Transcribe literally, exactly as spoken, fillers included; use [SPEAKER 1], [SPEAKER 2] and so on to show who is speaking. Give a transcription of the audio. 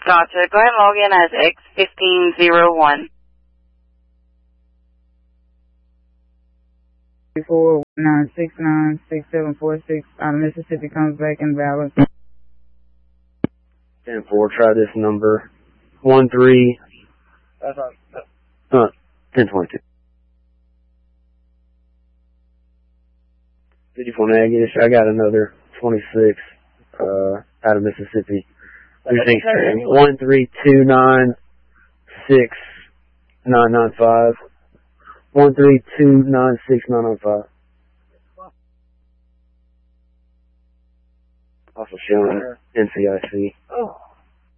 [SPEAKER 1] Gotcha. Go ahead and log in as X fifteen zero one.
[SPEAKER 2] Four nine six nine six seven four six out of Mississippi comes back invalid.
[SPEAKER 3] ten four, try this number. One three.
[SPEAKER 4] That's not.
[SPEAKER 3] Uh, ten twenty-two. fifty-four negative. I got another twenty-six uh, out of Mississippi. Using one three two nine six nine nine five. One three two nine six nine nine five. Also showing N C I C.
[SPEAKER 4] Oh.